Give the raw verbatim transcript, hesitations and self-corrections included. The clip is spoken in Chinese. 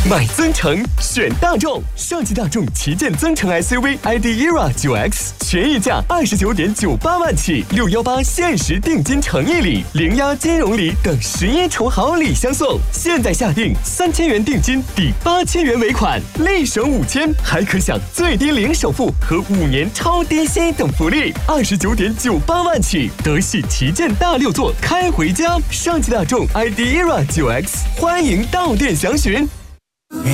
买增程选大众，上汽大众旗舰增程 S U V I D E R A 九 X 全溢价二十九点九八万起，六幺八限时定金诚意礼、零押金融礼等十一重好礼相送。现在下定三千元定金抵八千元尾款，立省五千，还可享最低零首付和五年超低息等福利。二十九点九八万起，德系旗舰大六座开回家。上汽大众 I D E R A 九 X， 欢迎到店详询。